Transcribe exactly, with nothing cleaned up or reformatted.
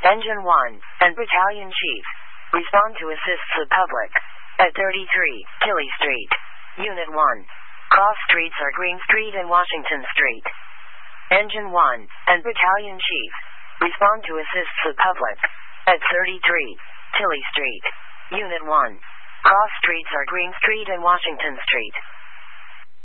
Engine one, and Battalion Chief. Respond to assist the public. At thirty-three, Tilley Street. Unit one. Cross streets are Green Street and Washington Street. Engine one, and Battalion Chief. Respond to assist the public. At thirty-three, Tilley Street. Unit one. Cross streets are Green Street and Washington Street.